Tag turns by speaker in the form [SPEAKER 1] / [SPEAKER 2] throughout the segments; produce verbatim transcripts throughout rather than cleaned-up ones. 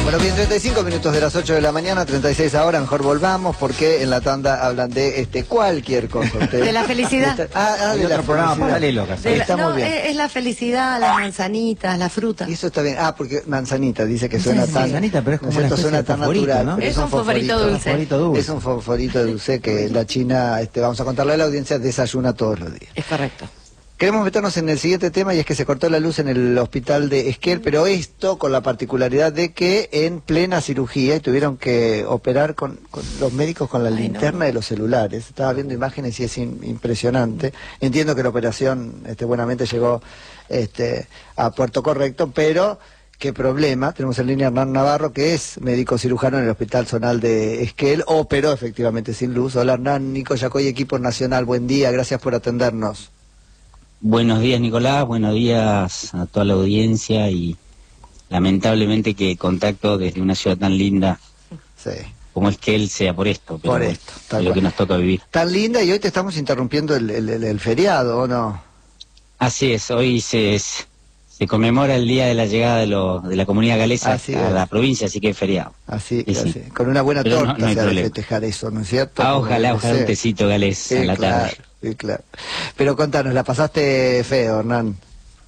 [SPEAKER 1] Bueno, bien, treinta y cinco minutos de las ocho de la mañana, treinta y seis ahora, mejor volvamos, porque en la tanda hablan de este cualquier cosa. Ustedes,
[SPEAKER 2] de la felicidad.
[SPEAKER 1] Esta, ah, ah, de
[SPEAKER 3] otro
[SPEAKER 1] la
[SPEAKER 3] programa
[SPEAKER 1] felicidad.
[SPEAKER 3] paralelo, casi.
[SPEAKER 2] De la,
[SPEAKER 1] Está
[SPEAKER 2] no,
[SPEAKER 1] muy bien.
[SPEAKER 2] es, es la felicidad, las manzanitas, la fruta.
[SPEAKER 1] Y eso está bien. Ah, porque manzanita, dice que suena
[SPEAKER 3] Sí,
[SPEAKER 1] tan...
[SPEAKER 3] manzanita, pero es como
[SPEAKER 1] ¿no es cierto?
[SPEAKER 3] una especie
[SPEAKER 1] Suena
[SPEAKER 3] de
[SPEAKER 1] tan
[SPEAKER 3] fosforito,
[SPEAKER 1] natural.
[SPEAKER 3] ¿no?
[SPEAKER 1] Pero
[SPEAKER 2] Es un fosforito dulce.
[SPEAKER 3] Fosforito dulce.
[SPEAKER 1] Es un fosforito dulce que la China, este, vamos a contarle a la audiencia, desayuna todos los días.
[SPEAKER 2] Es correcto.
[SPEAKER 1] Queremos meternos en el siguiente tema, y es que se cortó la luz en el hospital de Esquel, pero esto con la particularidad de que en plena cirugía y tuvieron que operar con, con los médicos con la
[SPEAKER 2] Ay,
[SPEAKER 1] linterna
[SPEAKER 2] no.
[SPEAKER 1] de los celulares. Estaba viendo imágenes y es in- impresionante. Entiendo que la operación este, buenamente llegó este, a puerto correcto, pero qué problema. Tenemos en línea a Hernán Navarro, que es médico cirujano en el Hospital Zonal de Esquel, operó efectivamente sin luz. Hola Hernán, Nico Yacoy, equipo nacional, buen día, gracias por atendernos.
[SPEAKER 4] Buenos días, Nicolás, buenos días a toda la audiencia y lamentablemente que contacto desde una ciudad tan linda
[SPEAKER 1] Sí.
[SPEAKER 4] como es que él sea por esto, pero
[SPEAKER 1] Por
[SPEAKER 4] bueno,
[SPEAKER 1] esto, tal
[SPEAKER 4] es lo
[SPEAKER 1] cual.
[SPEAKER 4] que nos toca vivir.
[SPEAKER 1] Tan linda, y hoy te estamos interrumpiendo el, el, el- el feriado, ¿o no?
[SPEAKER 4] Así es, hoy se, se conmemora el día de la llegada de, lo, de la comunidad galesa
[SPEAKER 1] Así
[SPEAKER 4] a
[SPEAKER 1] es.
[SPEAKER 4] la provincia, así que es feriado.
[SPEAKER 1] Así,
[SPEAKER 4] Sí, sí.
[SPEAKER 1] así. Con una buena
[SPEAKER 4] Pero no-
[SPEAKER 1] torta
[SPEAKER 4] no hay
[SPEAKER 1] se ha de
[SPEAKER 4] problema.
[SPEAKER 1] festejar eso, ¿no es cierto?
[SPEAKER 4] Ah,
[SPEAKER 1] Como
[SPEAKER 4] ojalá,
[SPEAKER 1] debe
[SPEAKER 4] ojalá un
[SPEAKER 1] ser.
[SPEAKER 4] tecito galés
[SPEAKER 1] Sí,
[SPEAKER 4] a la
[SPEAKER 1] claro,
[SPEAKER 4] tarde.
[SPEAKER 1] sí, claro. Pero contanos, ¿la pasaste feo, Hernán?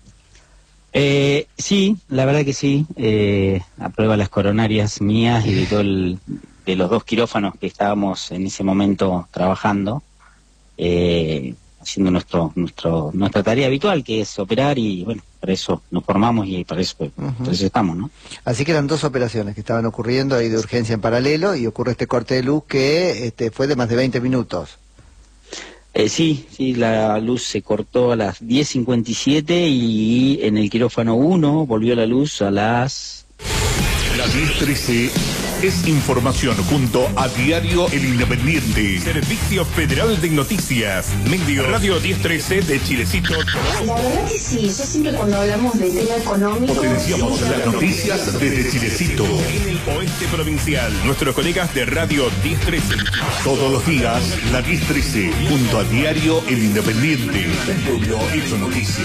[SPEAKER 4] Eh, sí, la verdad que sí, eh, aprueba las coronarias mías y de todo el, de los dos quirófanos que estábamos en ese momento trabajando, eh, haciendo nuestro, nuestro, nuestra tarea habitual, que es operar, y bueno, para eso nos formamos y para eso,
[SPEAKER 1] Ujú.
[SPEAKER 4] para eso estamos, ¿no?
[SPEAKER 1] Así que eran dos operaciones que estaban ocurriendo ahí de urgencia en paralelo, y ocurre este corte de luz que este, fue de más de veinte minutos.
[SPEAKER 4] Eh, sí, sí, la luz se cortó a las diez cincuenta y siete y en el quirófano uno volvió la luz a las...
[SPEAKER 5] La diez trece es información junto a Diario El Independiente. Servicio Federal de Noticias. Medio Radio diez trece de Chilecito.
[SPEAKER 6] La verdad que sí, yo siempre cuando hablamos de tema económico...
[SPEAKER 5] Potenciamos las noticias desde Chilecito. En el oeste provincial. Nuestros colegas de Radio diez trece. Todos los días, la diez trece, junto a Diario El Independiente. El pueblo hecho noticia.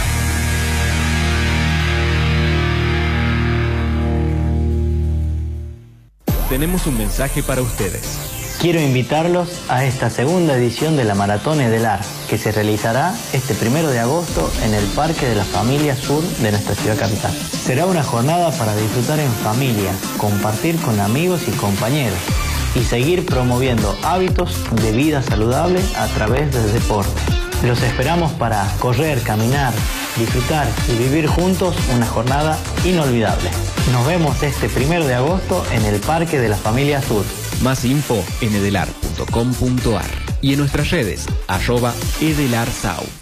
[SPEAKER 7] Tenemos un mensaje para ustedes.
[SPEAKER 8] Quiero invitarlos a esta segunda edición de la Maratón Edelar, que se realizará este primero de agosto en el Parque de la Familia Sur de nuestra ciudad capital. Será una jornada para disfrutar en familia, compartir con amigos y compañeros y seguir promoviendo hábitos de vida saludable a través del deporte. Los esperamos para correr, caminar, disfrutar y vivir juntos una jornada inolvidable. Nos vemos este primero de agosto en el Parque de la Familia Sur.
[SPEAKER 7] Más info en edelar punto com punto ar y en nuestras redes, arroba edelarsau.